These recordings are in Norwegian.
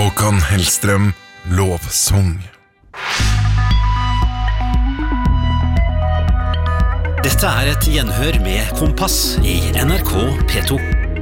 Håkan Hellstrøm, Lovsang. Dette et gjenhør med Kompass I NRK P2.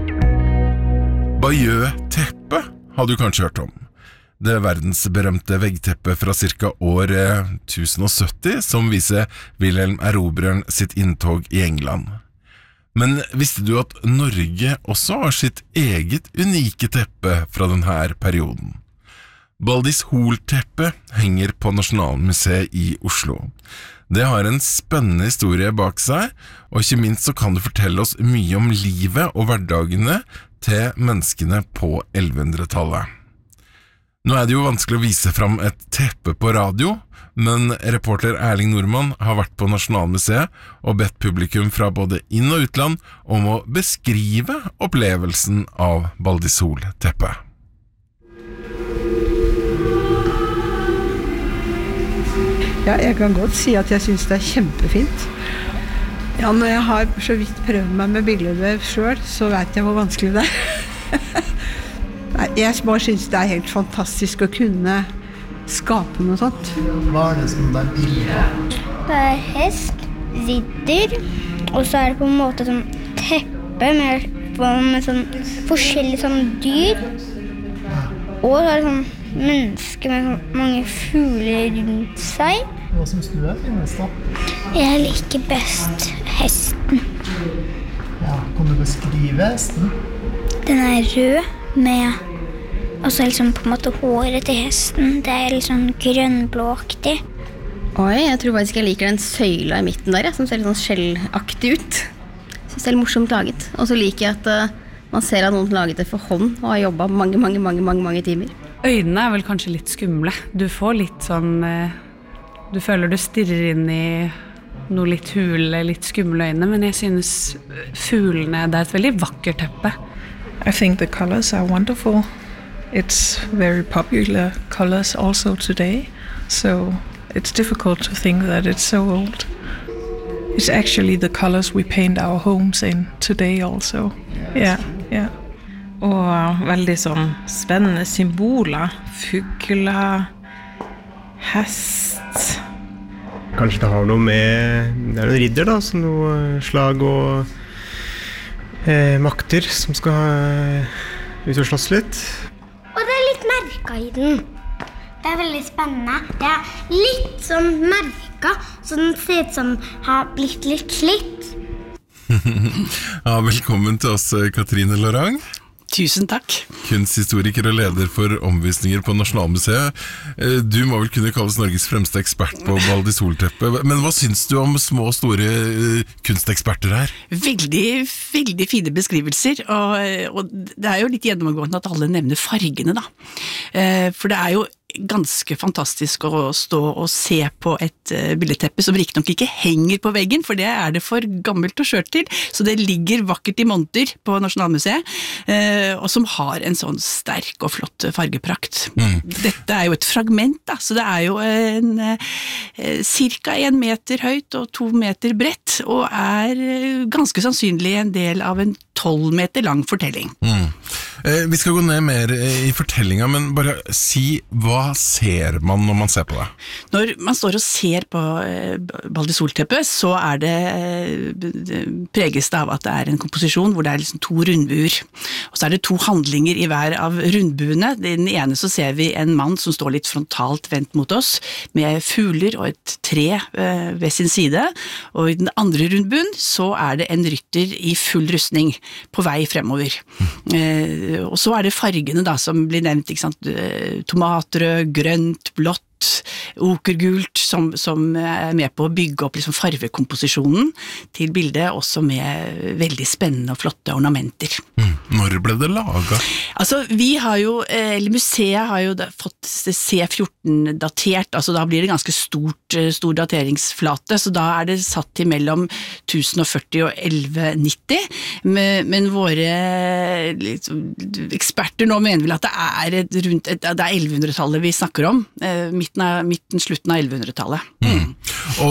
Bayeux teppe har du kanskje hørt om. Det verdensberømte veggteppet fra cirka år 1070 som viser Wilhelm Erobreren sitt inntog I England. Men visste du at Norge også har sitt eget unike teppe fra denne perioden? Baldis Hol-teppet henger på Nasjonalmuseet I Oslo. Det har en spennende historie bak seg, og ikke minst så kan det fortelle oss mye om livet og hverdagene til menneskene på 1100-tallet. Nå det jo vanskelig å vise fram et teppe på radio, men reporter Erling Normann har vært på Nasjonalmuseet og bedt publikum fra både inn- og utland om å beskrive opplevelsen av Baldis Hol-teppet. Ja, jeg kan godt si at jeg synes det kjempefint. Ja, når jeg har så vidt prøvd meg med billedvev selv, så vet jeg hvor vanskelig det Jeg bare synes det helt fantastisk å kunne skape noe sånt. Hva det som det bildet? Det hest, ridder, og så det på en måte sånn teppe med sånn forskjellige sånn dyr. Og så det sånn mennesker med sånn mange fugler rundt seg. Hva synes du finest da? Jeg liker best hesten. Ja, kan du beskrive hesten? Den rød med og så liksom på en måte håret til hesten. Det litt sånn grønnblåaktig. Oi, jeg tror faktisk jeg liker den søyla I midten der, som ser litt sånn skjellaktig ut. Synes det litt morsomt laget. Og så liker jeg at man ser at noen laget det for hånd og har jobbet mange timer. Øynene vel kanskje litt skumle. Du får litt sånn du føler du stirrer inn I noe litt hule, litt skumle øyne, men jeg synes fuglene det et veldig vakkert teppe. I think the colors are wonderful. It's very popular colors also today, so it's difficult to think that it's so old. It's actually the colors we paint our homes in today also. Yeah. Og veldig sånn spennende symboler, fugler, hest. Kanskje det har noe med, det noen ridder da, som noe slag og makter som skal ut og slåss litt. Og det litt merket I den. Det veldig spennende. Det litt sånn merket, så den ser ut som har blitt litt slitt. Ja, velkommen til oss, Katrine Lorang. Tusen takk. Kunsthistoriker og leder for omvisninger på Nasjonalmuseet. Du må vel kunne kalles Norges fremste ekspert på Baldis Hol-teppet. Men hva synes du om små og store kunsteksperter her? Veldig fine beskrivelser, og det jo litt gjennomgående at alle nevner fargene da. For det jo ganske fantastisk å stå og se på et billedteppe som riktignok ikke henger på veggen, for det det for gammelt og skjørt til, så det ligger vakkert I monter på Nasjonalmuseet, og som har en sånn sterk og flott fargeprakt. Dette jo et fragment da, så det jo cirka 1 meter høyt og 2 meter bredt, og ganske sannsynlig en del av en 12 meter lang fortelling. Vi skal gå ned mer I fortellingen, men bare si, hva ser man når man ser på det? Når man står og ser på Baldis Hol-teppet, så det preges det av at det en komposisjon hvor det liksom 2 rundbuer. Og så det 2 handlinger I hver av rundbuene. I den ene så ser vi en mann som står litt frontalt vendt mot oss, med fugler og et tre ved sin side. Og I den andre rundbuen så det en rytter I full rustning på vei fremover. Og så det fargene da, som blir nevnt, ikke sant? Tomatrød, grønt, blått, okergult, som med på å bygge opp liksom farvekomposisjonen til bildet, også med veldig spennende og flotte ornamenter. Når ble det laget? Altså, vi har jo, eller museet har jo fått C14 datert, altså da blir det ganske stor dateringsflate, så da det satt til mellom 1040 og 1190, men våre liksom, eksperter nå mener vel at det rundt, det 1100-tallet vi snakker om, slutten av 1100-tallet. Og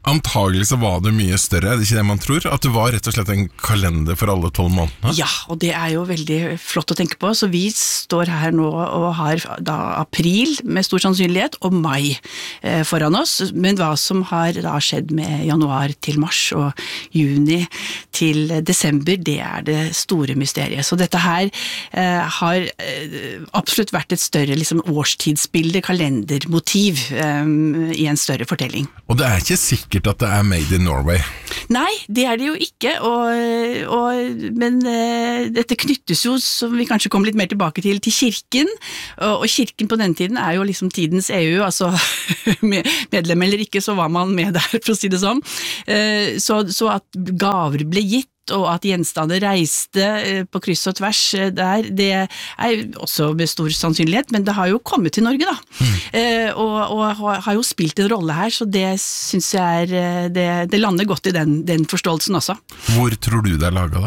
Antagelig så var det mye større, er det ikke det man tror? At det var rett og slett en kalender for alle 12 månedene? Ja, og det er jo veldig flott å tenke på, så vi står her nå og har da april med stor sannsynlighet, og mai foran oss, men hva som har da skjedd med januar til mars og juni til desember, det er det store mysteriet. Så dette her har absolutt vært et større liksom, årstidsbilde, kalendermotiv i en større fortelling. Og det er ikke sikkert at det er made in Norway. Nei, det er det jo ikke, men dette knyttes jo, som vi kanskje kommer litt mer tilbake til kirken, og kirken på denne tiden er jo liksom tidens EU, altså medlem eller ikke, så var man med der, for å si det sånn. Så at gaver ble gitt, og at gjenstander reiste på kryss og tvers der, det er også med stor sannsynlighet, men det har jo kommet til Norge da, og har jo spilt en rolle her, så det synes jeg det lander godt i den forståelsen også. Hvor tror du det er laget da?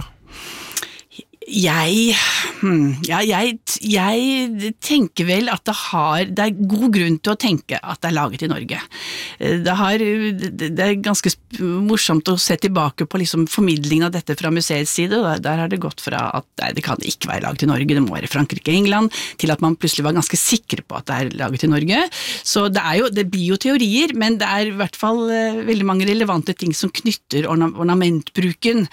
Jeg tenker vel at det er god grunn til å tenke at det er laget i Norge. Det er ganske morsomt å se tilbake på liksom formidlingen av dette fra museets side, og der har det gått fra at det kan ikke være laget i Norge, det må være Frankrike og England, til at man plutselig var ganske sikre på at det er laget i Norge. Så det blir jo teorier, men det er i hvert fall veldig mange relevante ting som knytter ornamentbruken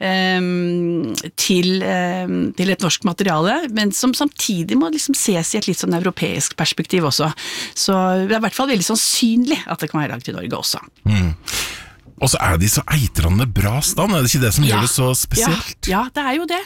til et norsk materiale, men som samtidig må liksom ses i et litt sånn europeisk perspektiv også. Så det er i hvert fall veldig sannsynlig at det kan være laget i Norge også. Og så er de så eitrende bra stand, er det ikke det som gjør det så spesielt? Ja, det er jo det.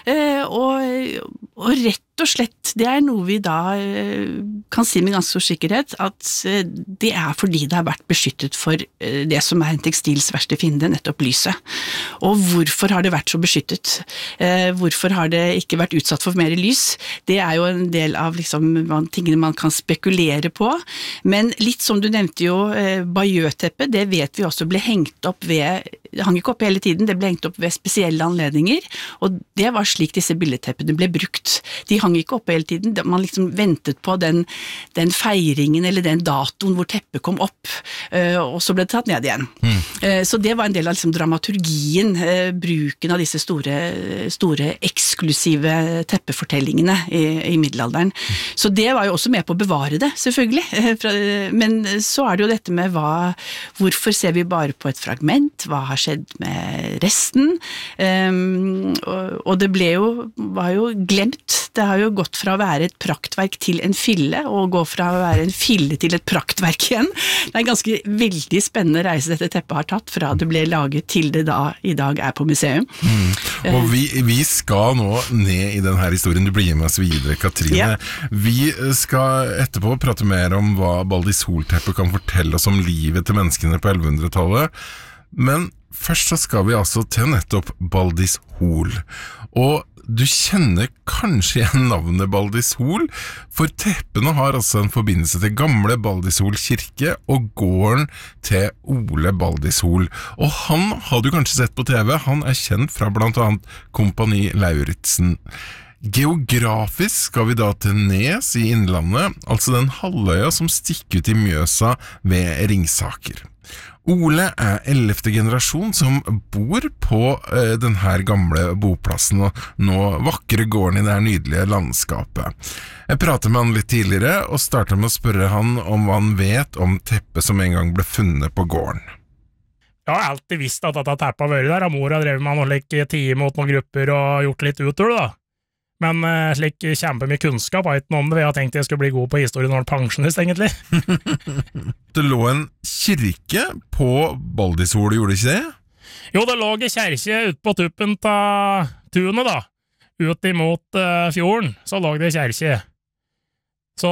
Og rett og slett, det er noe vi da kan si med ganske stor sikkerhet, at det er fordi det har vært beskyttet for det som er en tekstils verste fiende, nettopp lyset. Og hvorfor har det vært så beskyttet? Hvorfor har det ikke vært utsatt for mer lys? Det er jo en del av liksom, tingene man kan spekulere på, men litt som du nevnte jo, Bayeux-teppet, det vet vi også ble hengt opp det hang ikke opp hele tiden, det ble hengt opp ved spesielle anledninger, og det var slik disse billedteppene ble brukt. De hang ikke opp hele tiden, man liksom ventet på den feiringen eller den datoen hvor teppet kom opp, og så ble det tatt ned igjen. Så det var en del av liksom dramaturgien, bruken av disse store eksklusive teppefortellingene i middelalderen. Så det var jo også med på å bevare det, selvfølgelig. Men så er det jo dette med hvorfor ser vi bare på et fragment, hva har skjedd med resten, og det var jo glemt. Det har jo gått fra å være et praktverk til en fille, og gå fra å være en fille til et praktverk igjen. Det er en ganske veldig spennende reise dette teppet har tatt, fra det ble laget til det da i dag er på museum. Og vi skal nå ned i denne historien, du blir med oss videre, Katrine. Ja. Vi skal etterpå prate mer om hva Baldis-Hol-teppet kan fortelle oss om livet til menneskene på 1100-tallet, men først så skal vi altså til nettopp Baldis-Hol, og du kjenner kanskje igjen navnet Baldis-Hol, for teppene har altså en forbindelse til gamle Baldis-Hol kirke og gården til Ole Baldis-Hol. Og han har du kanskje sett på TV, han er kjent fra blant annet Kompani Lauritzen. Geografisk skal vi da til Nes i Innlandet, altså den halvøya som stikker ut i Mjøsa ved Ringsaker. Ole er 11. generasjon som bor på den her gamle boplassen og nå vakre gården i det her nydelige landskapet. Jeg pratet med han litt tidligere og startet med å spørre han om hva han vet om teppet som en gang ble funnet på gården. Jeg har alltid visst at dette teppet har vært der, og mor har drevet med noen like time mot noen grupper og gjort litt utur da. Men slik kjempemye kunnskap har ikke noe om det, jeg har tenkt jeg skulle bli god på historien når jeg er pensjonist, egentlig. Det lå en kirke på Baldis-Hol, gjorde det ikke det? Jo, det lå en kjerke ut på tuppen av tunet da, ut imot fjorden, så lå det kjerke. Så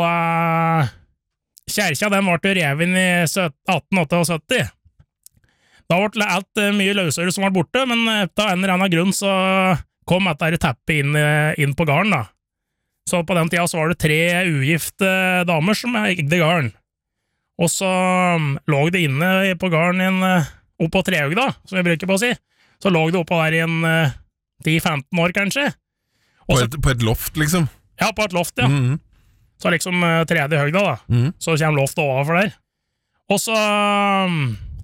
kjerka den ble revet i 1878. Da ble alt mye løsere som var borte, men av en eller annen grunn så kom dette teppet inn på garden da. Så på den tida så var det 3 ugifte damer som eide garden. Og så lå det inne på garden oppå trehaug da, som jeg bruker på å si. Så lå det oppå der i 10-15 år kanskje. På et loft liksom? Ja, på et loft, ja. Så liksom tredje høgda da. Så kommer loftet overfor der. Og så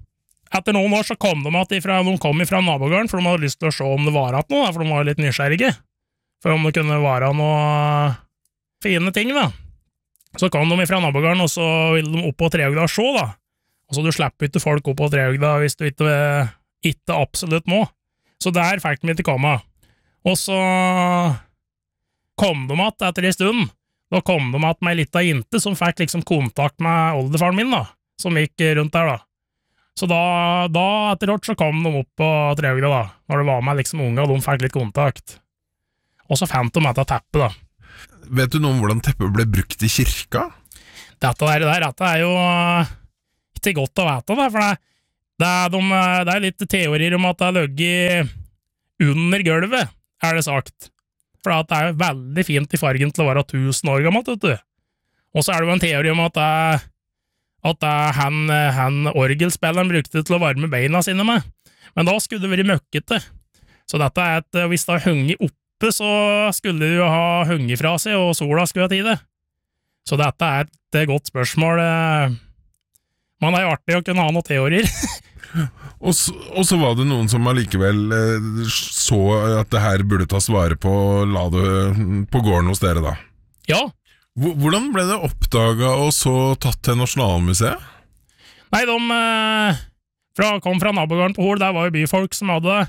etter noen år så kom de kom fra nabogården, for de hadde lyst til å se om det var at noe, for de var litt nysgjerrige. For om det kunne være noe fine ting, da. Så kom de fra nabogården, og så ville de opp på Treugda og se, da. Og så du slipper ikke folk opp på Treugda hvis du ikke absolutt må. Så der fikk de ikke komme. Og så kom de att etter en stund. Da kom de att med ei lita jente som fikk liksom kontakt med oldefaren min, da, som gikk rundt der, da. Så da etter hvert så kom de opp på Treugda, da, når det var med liksom unge, og de fikk litt kontakt. Og så fant de dette teppet, da. Vet du noe om hvordan teppet ble brukt i kirka? Dette er jo ikke godt å vite, da, for det er litt teorier om at det er løgget under gulvet, er det sagt. For det er jo veldig fint i fargen til å være 1000 år gammelt, vet du. Og så er det jo en teori om at han orgelspilleren brukte til å varme beina sine med. Men da skulle det være møkkete. Så dette hvis det har hengt oppe, så skulle det jo ha hengt fra seg, og sola skulle ha tid det. Så dette er et godt spørsmål. Man er jo artig å kunne ha noen teorier. Og så var det noen som allikevel så at det her burde tas vare på, og la det på gården hos dere da. Ja. Hvordan ble det oppdaget og så tatt til Nasjonalmuseet? Nei, de kom fra nabogården på Hol, der var jo byfolk som hadde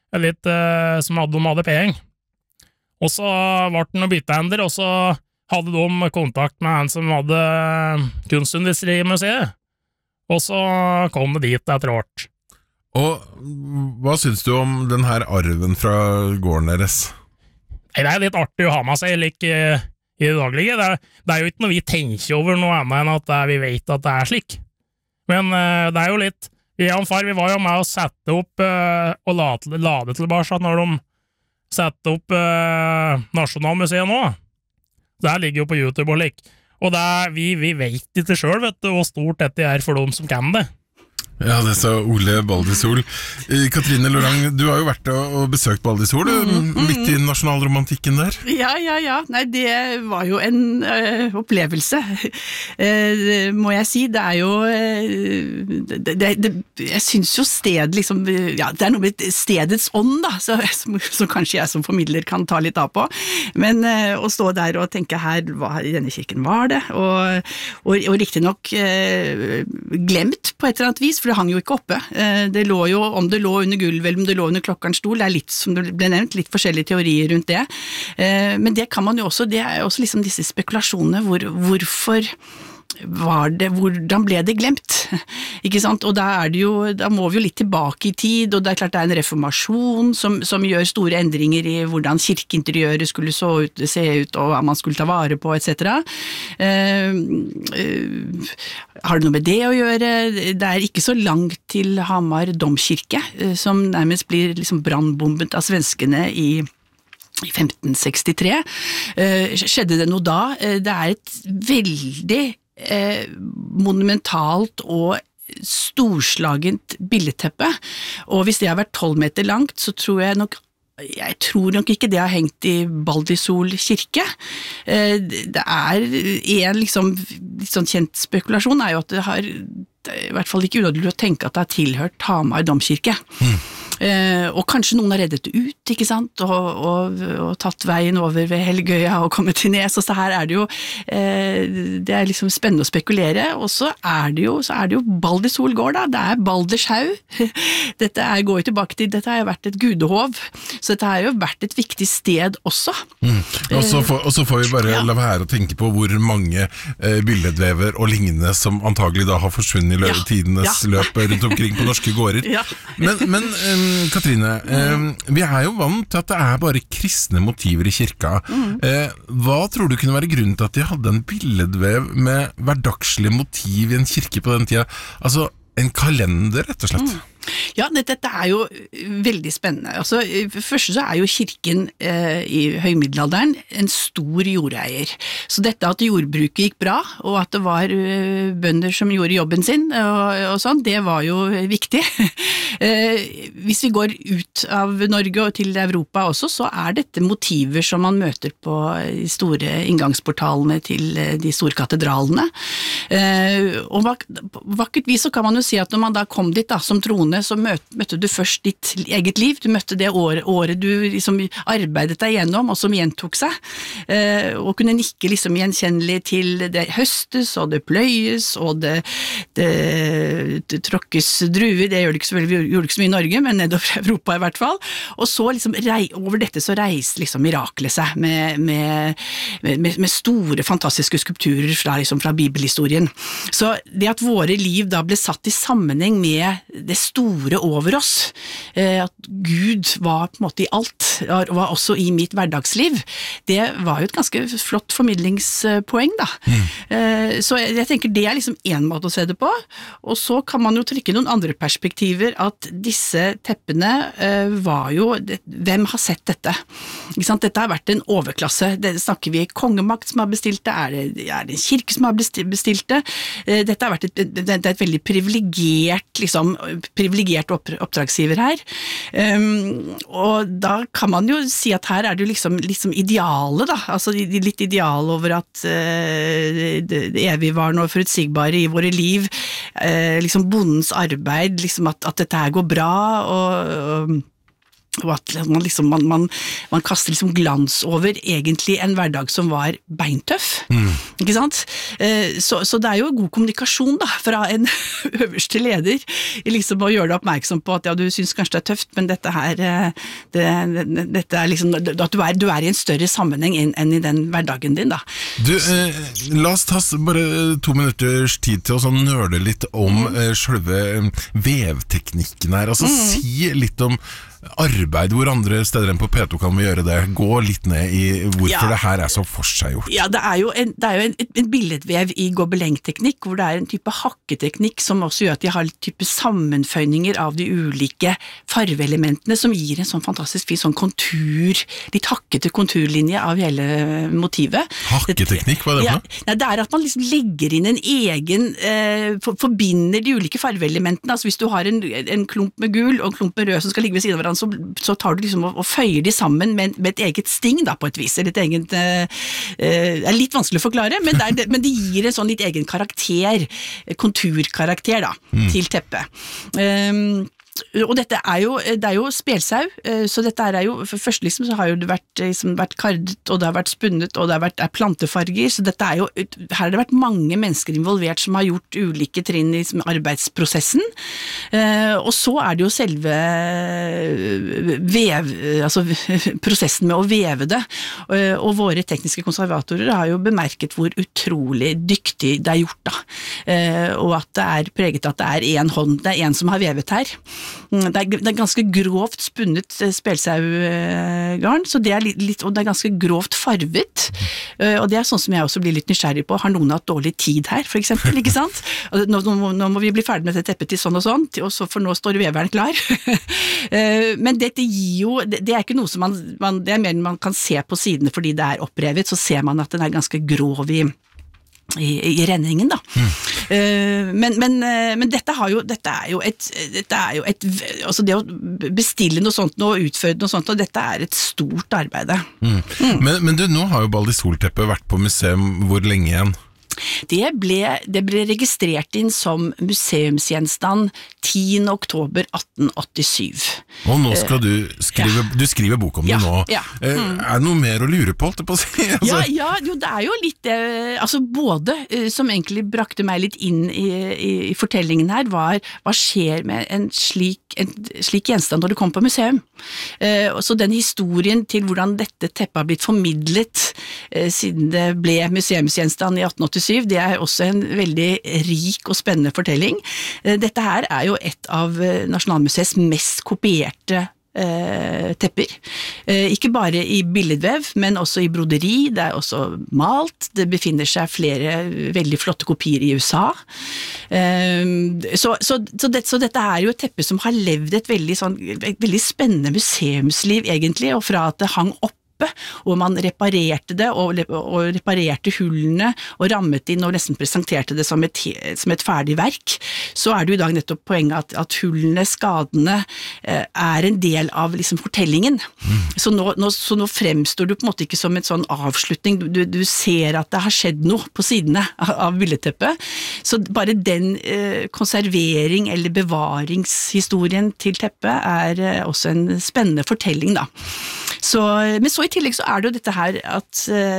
penger. Og så ble det noen byttehender, og så hadde de kontakt med han som hadde Kunstindustrimuseet. Og så kom det dit etter hvert. Og hva synes du om den her arven fra gården deres? Det er litt artig å ha med seg like i det daglige. Det er jo ikke noe vi tenker over noe annet enn at vi vet at det er slik. Men det er jo litt, vi var jo med å sette opp og lade tilbake når de sette opp Nasjonalmuseet nå. Det ligger jo på YouTube og lik. Og vi vet ikke selv, vet du, hvor stort dette er for dem som kan det. Ja, det sa Ole Baldisol. Katrine Lorang, du har jo vært og besøkt Baldisol, midt i nasjonalromantikken der. Ja. Nei, det var jo en opplevelse, må jeg si. Det er jo jeg synes jo sted liksom, ja, det er noe med stedets ånd da, så kanskje jeg som formidler kan ta litt av på. Men å stå der og tenke her, hva i denne kirken var det, og riktig nok glemt på et eller annet vis, for det hang jo ikke oppe. Det lå jo, om det lå under gulvet, eller om det lå under klokkerens stol, det er litt, som det ble nevnt, litt forskjellige teorier rundt det. Men det kan man jo også, det er også liksom disse spekulasjonene, hvorfor var det, hvordan ble det glemt? Ikke sant? Og da må vi jo litt tilbake i tid, og det er klart det er en reformasjon som gjør store endringer i hvordan kirkeinteriøret skulle se ut, og hva man skulle ta vare på, etc. Har det noe med det å gjøre? Det er ikke så langt til Hamar domkirke, som nærmest blir liksom brannbombet av svenskene i 1563. Skjedde det noe da? Det er et veldig monumentalt og storslagent billedteppe, og hvis det har vært 12 meter langt, så tror jeg nok ikke det har hengt i Baldisol kirke. Det er en liksom litt sånn kjent spekulasjon er jo at det har i hvert fall ikke unødvendig å tenke at det har tilhørt Hamar domkirke. Og kanskje noen har reddet det ut, ikke sant, og tatt veien over ved Helgøya og kommet til Nes, og så her er det jo det er liksom spennende å spekulere, og så er det jo Baldisol gård da, det er Baldershaug, går jo tilbake til, dette har jo vært et gudehov, så dette har jo vært et viktig sted også. Og så får vi bare la være å tenke på hvor mange billedvever og lignende som antagelig da har forsvunnet i tidenes løp rundt omkring på norske gårder. Men Katrine, vi er jo vant til at det er bare kristne motiver i kirka. Hva tror du kunne være grunnen til at de hadde en billedvev med hverdagslige motiv i en kirke på den tida? Altså en kalender, rett og slett. Ja, dette jo veldig spennende. Altså, først så jo kirken i høymiddelalderen en stor jordeier. Så dette at jordbruket gikk bra, og at det var bønder som gjorde jobben sin, og sånn, det var jo viktig. Hvis vi går ut av Norge og til Europa også, så dette motiver som man møter på de store inngangsportalene til de store katedralene. Og vakkert vis så kan man jo si at når man da kom dit da, som troende, så møtte du først ditt eget liv, du møtte det året du liksom arbeidet deg gjennom, og som gjentok seg, og kunne nikke liksom gjenkjennelig til det høstes, og det pløyes, og det tråkkes druer, det gjorde ikke så mye i Norge, men nedover Europa i hvert fall, og så liksom over dette så reiste liksom miraklet seg med store, fantastiske skulpturer fra bibelhistorien. Så det at våre liv da ble satt i sammenheng med det store over oss, at Gud var på en måte i alt, var også i mitt hverdagsliv, det var jo et ganske flott formidlingspoeng da. Så jeg tenker det liksom en måte å se det på, og så kan man jo trykke noen andre perspektiver, at disse teppene var jo, hvem har sett dette? Ikke sant? Dette har vært en overklasse, det snakker vi kongemakt som har bestilt det, det en kirke som har bestilt det, dette har vært et veldig privilegert oppdragsgiver her, og da kan man jo si at her det jo liksom idealet da, altså litt ideal over at det evigvarende og forutsigbare i våre liv, liksom bondens arbeid, liksom at dette her går bra, og at man kaster liksom glans over egentlig en hverdag som var beintøff, ikke sant? Så det jo god kommunikasjon da, fra en øverste leder, liksom å gjøre deg oppmerksom på at ja, du synes kanskje det tøft, men dette her, dette liksom, at du i en større sammenheng enn i den hverdagen din da. Du, la oss ta bare 2 minutters tid til å nørde litt om selve vevteknikken her, altså si litt om arbeid, hvor andre steder enn på P2 kan vi gjøre det, gå litt ned i hvorfor det her så forseggjort. Ja, det jo en billedvev i gobelengteknikk, hvor det en type hakketeknikk som også gjør at de har litt type sammenføyninger av de ulike farveelementene, som gir en sånn fantastisk fin sånn kontur, litt hakkete konturlinje av hele motivet. Hakketeknikk, hva det for noe? Ja, det at man liksom legger inn en egen, forbinder de ulike farveelementene, altså hvis du har en klump med gul og en klump med rød som skal ligge ved siden av hverandre, så tar du liksom og føyer de sammen med et eget sting da, på et vis, det litt vanskelig å forklare, men det gir en sånn litt egen karakter, konturkarakter da, til teppet. Og dette det jo spelsau, så dette jo, for først liksom så har jo det vært kardet, og det har vært spunnet, og det har vært plantefarger, så dette jo, her har det vært mange mennesker involvert som har gjort ulike trinn i arbeidsprosessen, og så det jo selve altså prosessen med å veve det, og våre tekniske konservatorer har jo bemerket hvor utrolig dyktig det gjort da, og at det preget at det en hånd, det en som har vevet her. Det ganske grovt spunnet spelsaugarn, så det litt, og det ganske grovt farvet, og det sånn som jeg også blir litt nysgjerrig på. Har noen hatt dårlig tid her, for eksempel, ikke sant? Nå må vi bli ferdig med dette teppet til sånn og sånn, og så for nå står veveren klar. Men dette gir jo, det ikke noe som det mer man kan se på sidene fordi det opprevet, så ser man at den ganske grov i renningen da. Men dette jo et altså det å bestille noe sånt og utføre noe sånt, og dette et stort arbeid. Men du, nå har jo Baldisol-teppet vært på museum hvor lenge igjen? Det ble registrert inn som museumsgjenstand 10. oktober 1887. Og nå skal du skrive bok om det nå. Ja. Det noe mer å lure på, holdt jeg på å si? Altså. Ja, jo, det jo litt altså både som egentlig brakte meg litt inn i fortellingen her, hva skjer med en slik gjenstand når det kommer på museum. Så den historien til hvordan dette teppet har blitt formidlet siden det ble museumsgjenstand i 1887, det også en veldig rik og spennende fortelling. Dette her jo et av Nasjonalmuseets mest kopierte tepper. Ikke bare i billedvev, men også i broderi, det også malt, det befinner seg flere veldig flotte kopier i USA. Så dette jo et teppe som har levd et veldig spennende museumsliv egentlig, og fra at det hang opp og man reparerte det, og reparerte hullene, og rammet inn og nesten presenterte det som et ferdig verk, så det jo i dag nettopp poenget at hullene, skadene, en del av liksom fortellingen. Så nå fremstår du på en måte ikke som en sånn avslutning, du ser at det har skjedd noe på sidene av billedteppet, så bare den konservering eller bevaringshistorien til teppet også en spennende fortelling da. Men så i tillegg så det jo dette her at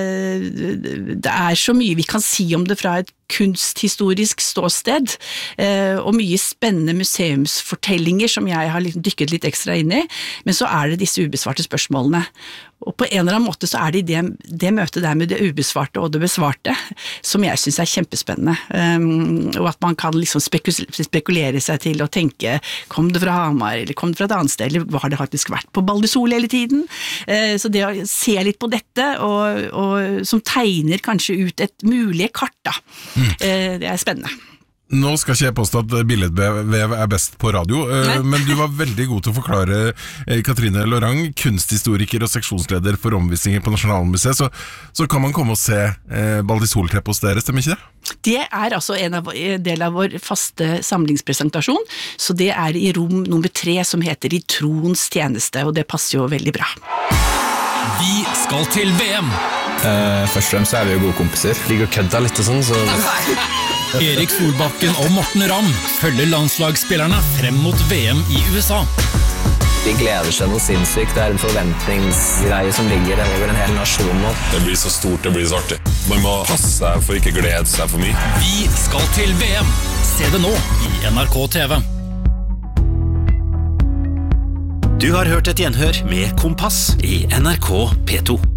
det så mye vi kan si om det fra et kunsthistorisk ståsted, og mye spennende museumsfortellinger som jeg har dykket litt ekstra inn i, men så det disse ubesvarte spørsmålene. Og på en eller annen måte så det det møtet der med det ubesvarte og det besvarte, som jeg synes kjempespennende. Og at man kan liksom spekulere seg til å tenke, kom det fra Hamar, eller kom det fra et annet sted, eller har det faktisk vært på Baldisol hele tiden? Så det å se litt på dette, og som tegner kanskje ut et mulig kart da, det spennende. Nå skal ikke jeg påstå at billedvev best på radio, men du var veldig god til å forklare, Katrine Lorang, kunsthistoriker og seksjonsleder for omvisninger på Nasjonalmuseet, så kan man komme og se Baldisol-teppet hos dere, stemmer ikke det? Det altså en del av vår faste samlingspresentasjon, så det i rom nummer 3 som heter I troens tjeneste, og det passer jo veldig bra. Vi skal til VM! Først og fremst vi jo gode kompiser. Ligger og kødda litt og sånn, så... Erik Solbakken og Morten Ramm følger landslagsspillerne frem mot VM I USA. De gleder seg noe sinnssykt. Det en forventningsgreie som ligger over en hel nasjon nå. Det blir så stort, det blir så artig. Man må passe seg for ikke glede seg for mye. Vi skal til VM. Se det nå I NRK TV. Du har hørt et gjenhør med Kompass I NRK P2.